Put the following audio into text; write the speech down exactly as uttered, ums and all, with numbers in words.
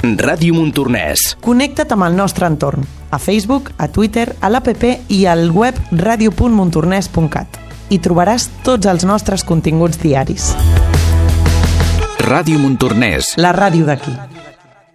Ràdio Montornès. Connecta't amb el nostre entorn, a Facebook, a Twitter, a l'app i al web radio punt montornès punt cat. Hi trobaràs tots els nostres continguts diaris. Ràdio Montornès. La ràdio d'aquí.